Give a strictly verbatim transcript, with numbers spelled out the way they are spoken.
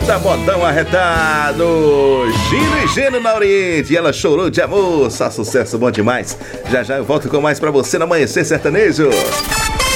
Tá modão arretado. Gino e Geno na Oriente. E ela chorou de amor. Só sucesso bom demais. Já já eu volto com mais pra você no Amanhecer Sertanejo.